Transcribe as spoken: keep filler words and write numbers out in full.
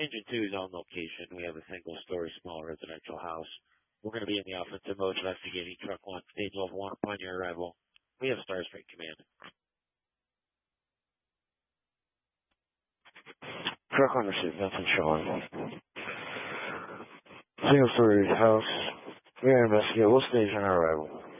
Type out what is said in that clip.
Engine two is on location. We have a single-story small residential house. We're going to be in the offensive mode investigating truck one, stage level one upon your arrival. We have Star Straight Command. Truck one received, nothing showing. Single-story house. We're going to investigate. We'll stage on our arrival.